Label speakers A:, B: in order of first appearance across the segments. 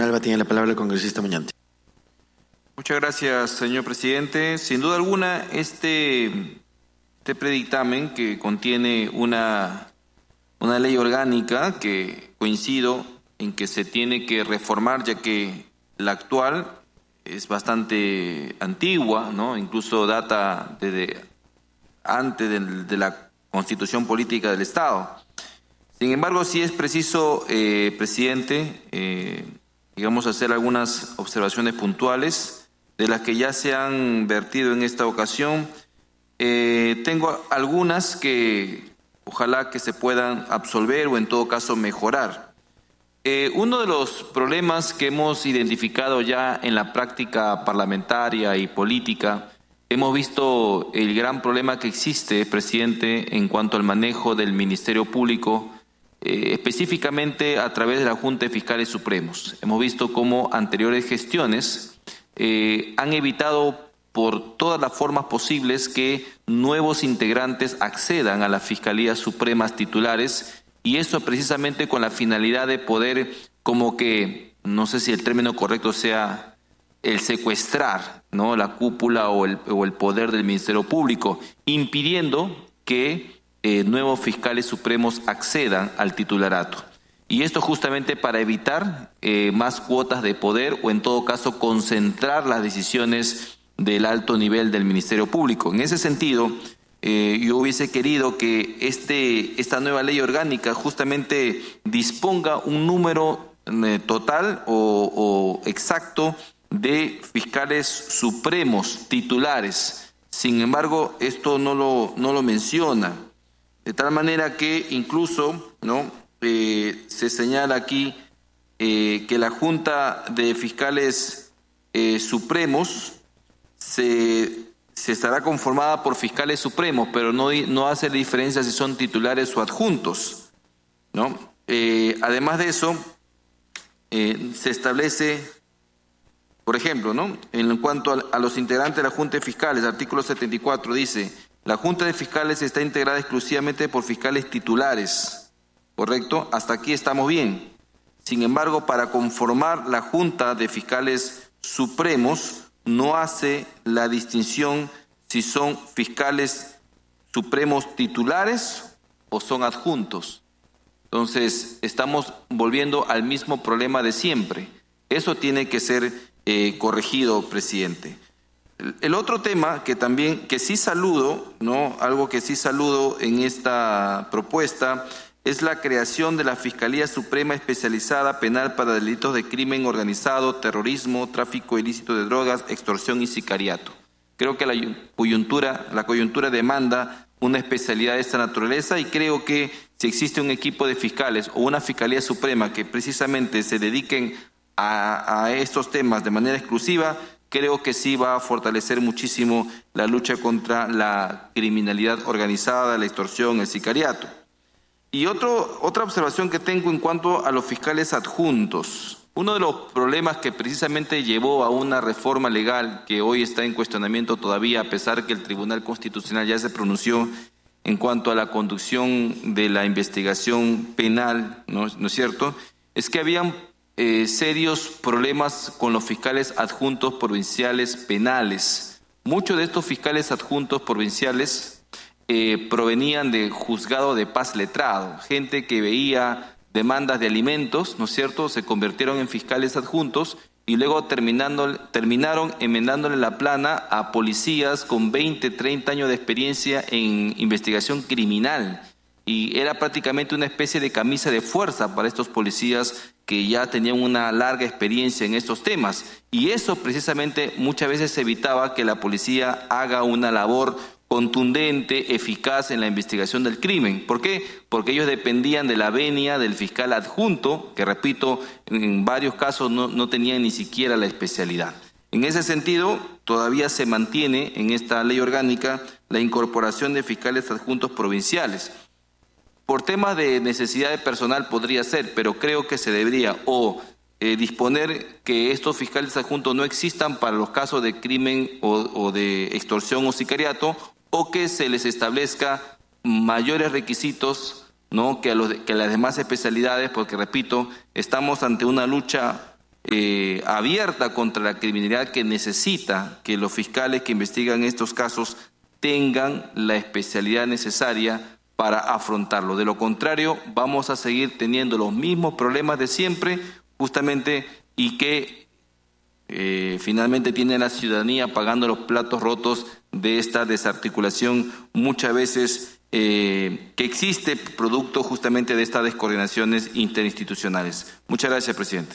A: Alba tiene la palabra el congresista Muñante.
B: Muchas gracias, señor presidente. Sin duda alguna, este predictamen que contiene una ley orgánica que coincido en que se tiene que reformar, ya que la actual es bastante antigua, ¿no? Incluso data desde antes de la Constitución Política del Estado. Sin embargo, sí es preciso, presidente, hacer algunas observaciones puntuales de las que ya se han vertido en esta ocasión. Tengo algunas que ojalá que se puedan absolver o en todo caso mejorar. Uno de los problemas que hemos identificado ya en la práctica parlamentaria y política, hemos visto el gran problema que existe, presidente, en cuanto al manejo del Ministerio Público, específicamente a través de la Junta de Fiscales Supremos. Hemos visto cómo anteriores gestiones han evitado por todas las formas posibles que nuevos integrantes accedan a las Fiscalías Supremas titulares, y eso precisamente con la finalidad de poder, como que, no sé si el término correcto sea el secuestrar, ¿no?, la cúpula o el poder del Ministerio Público, impidiendo que nuevos fiscales supremos accedan al titularato. Y esto justamente para evitar más cuotas de poder o en todo caso concentrar las decisiones del alto nivel del Ministerio Público. En ese sentido, yo hubiese querido que esta nueva ley orgánica justamente disponga un número total o exacto de fiscales supremos titulares. Sin embargo, esto no lo menciona, de tal manera que incluso, ¿no?, se señala aquí que la Junta de Fiscales Supremos se estará conformada por fiscales supremos, pero no hace diferencia si son titulares o adjuntos, ¿no? Además de eso, se establece, por ejemplo, ¿no?, en cuanto a los integrantes de la Junta de Fiscales, artículo 74 dice: la Junta de Fiscales está integrada exclusivamente por fiscales titulares, ¿correcto? Hasta aquí estamos bien. Sin embargo, para conformar la Junta de Fiscales Supremos, no hace la distinción si son fiscales supremos titulares o son adjuntos. Entonces, estamos volviendo al mismo problema de siempre. Eso tiene que ser corregido, presidente. El otro tema que sí saludo, ¿no?, algo que sí saludo en esta propuesta, es la creación de la Fiscalía Suprema Especializada Penal para delitos de crimen organizado, terrorismo, tráfico ilícito de drogas, extorsión y sicariato. Creo que la coyuntura demanda una especialidad de esta naturaleza, y creo que si existe un equipo de fiscales o una Fiscalía Suprema que precisamente se dediquen a estos temas de manera exclusiva, creo que sí va a fortalecer muchísimo la lucha contra la criminalidad organizada, la extorsión, el sicariato. Y otra observación que tengo en cuanto a los fiscales adjuntos. Uno de los problemas que precisamente llevó a una reforma legal que hoy está en cuestionamiento todavía, a pesar que el Tribunal Constitucional ya se pronunció en cuanto a la conducción de la investigación penal, ¿no es cierto?, es que habían serios problemas con los fiscales adjuntos provinciales penales. Muchos de estos fiscales adjuntos provinciales provenían de juzgado de paz letrado, gente que veía demandas de alimentos, ¿no es cierto?, se convirtieron en fiscales adjuntos y luego terminaron enmendándole la plana a policías con 20, 30 años de experiencia en investigación criminal. Y era prácticamente una especie de camisa de fuerza para estos policías que ya tenían una larga experiencia en estos temas. Y eso precisamente muchas veces evitaba que la policía haga una labor contundente, eficaz en la investigación del crimen. ¿Por qué? Porque ellos dependían de la venia del fiscal adjunto, que repito, en varios casos no tenían ni siquiera la especialidad. En ese sentido, todavía se mantiene en esta ley orgánica la incorporación de fiscales adjuntos provinciales. Por temas de necesidad de personal podría ser, pero creo que se debería disponer que estos fiscales adjuntos no existan para los casos de crimen o de extorsión o sicariato, o que se les establezca mayores requisitos, ¿no?, que las demás especialidades, porque repito, estamos ante una lucha abierta contra la criminalidad que necesita que los fiscales que investigan estos casos tengan la especialidad necesaria para afrontarlo. De lo contrario, vamos a seguir teniendo los mismos problemas de siempre, justamente, y que finalmente tiene la ciudadanía pagando los platos rotos de esta desarticulación muchas veces que existe producto justamente de estas descoordinaciones interinstitucionales. Muchas gracias, presidente.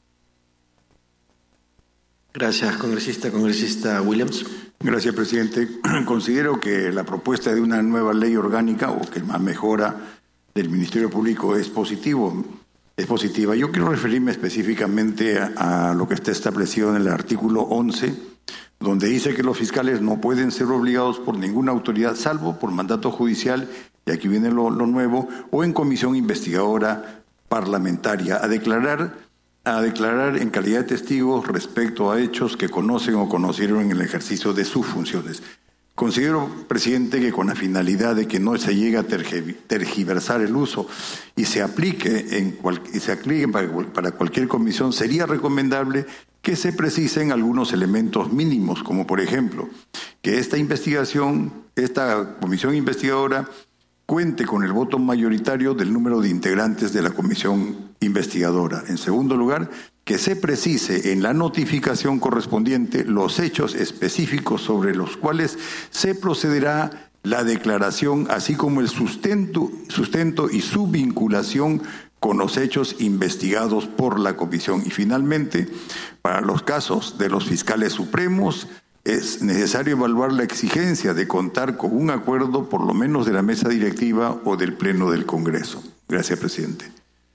A: Gracias, congresista. Congresista Williams.
C: Gracias, presidente. Considero que la propuesta de una nueva ley orgánica o que más mejora del Ministerio Público es positiva. Yo quiero referirme específicamente a lo que está establecido en el artículo 11, donde dice que los fiscales no pueden ser obligados por ninguna autoridad, salvo por mandato judicial, y aquí viene lo nuevo, o en comisión investigadora parlamentaria, a declarar en calidad de testigos respecto a hechos que conocen o conocieron en el ejercicio de sus funciones. Considero, presidente, que con la finalidad de que no se llegue a tergiversar el uso y se aplique para cualquier comisión, sería recomendable que se precisen algunos elementos mínimos, como por ejemplo, que esta comisión investigadora cuente con el voto mayoritario del número de integrantes de la comisión investigadora. En segundo lugar, que se precise en la notificación correspondiente los hechos específicos sobre los cuales se procederá la declaración, así como el sustento y su vinculación con los hechos investigados por la comisión. Y finalmente, para los casos de los fiscales supremos, es necesario evaluar la exigencia de contar con un acuerdo, por lo menos de la mesa directiva o del Pleno del Congreso. Gracias, presidente.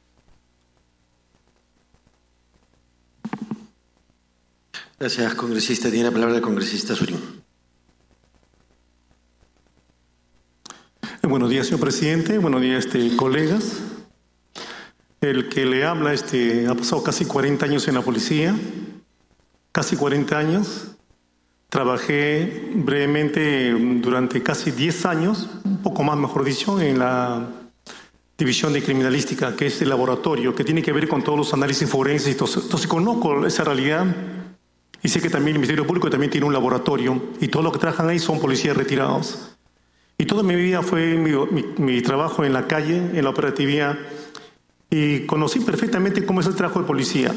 A: Gracias, congresista. Tiene la palabra el congresista Surín.
D: Buenos días, señor presidente. Buenos días, colegas. El que le habla ha pasado casi 40 años en la policía. Casi 40 años. Trabajé brevemente durante casi 10 años, un poco más, mejor dicho, en la División de Criminalística, que es el laboratorio, que tiene que ver con todos los análisis forenses. Entonces conozco esa realidad y sé que también el Ministerio Público también tiene un laboratorio y todos los que trabajan ahí son policías retirados. Y toda mi vida fue mi trabajo en la calle, en la operatividad, y conocí perfectamente cómo es el trabajo de policía.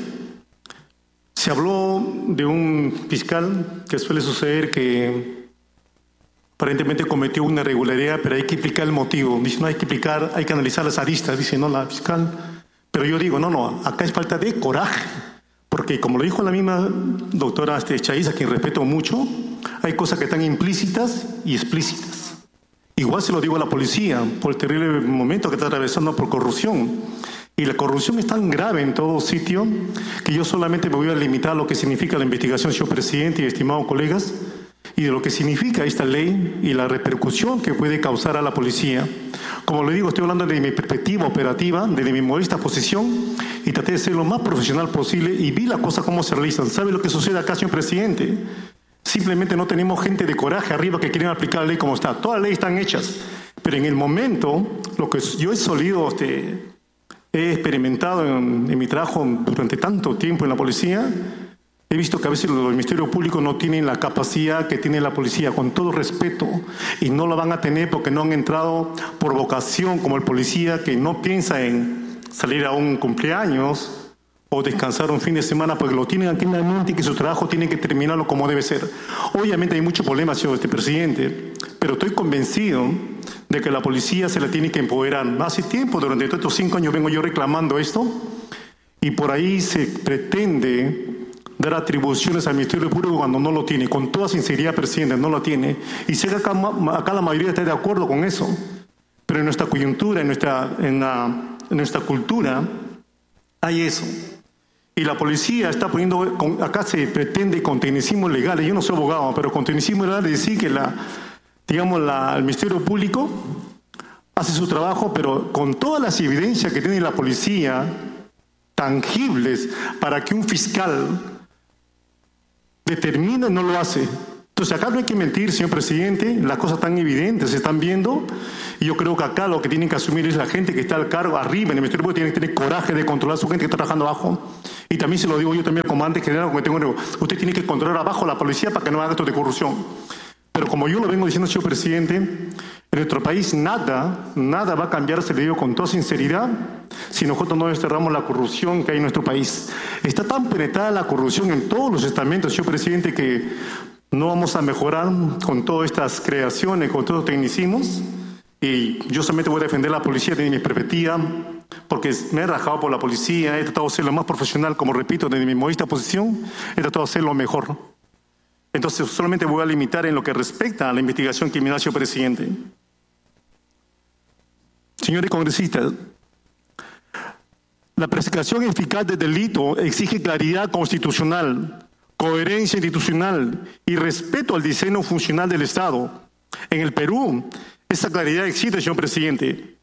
D: Se habló de un fiscal que suele suceder que aparentemente cometió una irregularidad, pero hay que explicar el motivo. Dice, no hay que explicar, hay que analizar las aristas. Dice, no, la fiscal. Pero yo digo, no, acá es falta de coraje. Porque como lo dijo la misma doctora Chaiza, a quien respeto mucho, hay cosas que están implícitas y explícitas. Igual se lo digo a la policía, por el terrible momento que está atravesando por corrupción. Y la corrupción es tan grave en todo sitio que yo solamente me voy a limitar a lo que significa la investigación, señor presidente y estimados colegas, y de lo que significa esta ley y la repercusión que puede causar a la policía. Como le digo, estoy hablando de mi perspectiva operativa, desde mi modesta posición, y traté de ser lo más profesional posible y vi las cosas cómo se realizan. ¿Sabe lo que sucede acá, señor presidente? Simplemente no tenemos gente de coraje arriba que quieren aplicar la ley como está. Todas las leyes están hechas, pero en el momento, lo que yo he solido, he experimentado en mi trabajo durante tanto tiempo en la policía, he visto que a veces los ministerios públicos no tienen la capacidad que tiene la policía, con todo respeto, y no la van a tener porque no han entrado por vocación como el policía que no piensa en salir a un cumpleaños o descansar un fin de semana porque lo tienen aquí en la mente y que su trabajo tiene que terminarlo como debe ser. Obviamente hay muchos problemas, señor presidente, pero estoy convencido de que la policía se la tiene que empoderar. Hace tiempo, durante todos estos 5 años vengo yo reclamando esto y por ahí se pretende dar atribuciones al Ministerio Público cuando no lo tiene. Con toda sinceridad, presidente, no lo tiene. Y sé que acá la mayoría está de acuerdo con eso, pero en nuestra coyuntura, en nuestra cultura, hay eso. Y la policía está poniendo, acá se pretende con tecnicismos legales, yo no soy abogado, pero con tecnicismos legales decir que el Ministerio Público hace su trabajo, pero con todas las evidencias que tiene la policía, tangibles, para que un fiscal determine, no lo hace. Entonces acá no hay que mentir, señor presidente, las cosas están evidentes, se están viendo, y yo creo que acá lo que tienen que asumir es la gente que está al cargo arriba en el Ministerio Público, tiene que tener coraje de controlar a su gente que está trabajando abajo, y también se lo digo yo también al comandante general, porque usted tiene que controlar abajo a la policía para que no haga actos de corrupción. Pero como yo lo vengo diciendo, señor presidente, en nuestro país nada va a cambiar, se lo digo con toda sinceridad, si nosotros no desterramos la corrupción que hay en nuestro país. Está tan penetrada la corrupción en todos los estamentos, señor presidente, que no vamos a mejorar con todas estas creaciones, con todos los tecnicismos. Y yo solamente voy a defender a la policía desde mi perspectiva, porque me he rajado por la policía, he tratado de ser lo más profesional, como repito, desde mi modesta posición, he tratado de hacer lo mejor. Entonces solamente voy a limitar en lo que respecta a la investigación criminal, señor presidente. Señores congresistas, la persecución eficaz del delito exige claridad constitucional, coherencia institucional y respeto al diseño funcional del Estado. En el Perú, esa claridad existe, señor presidente.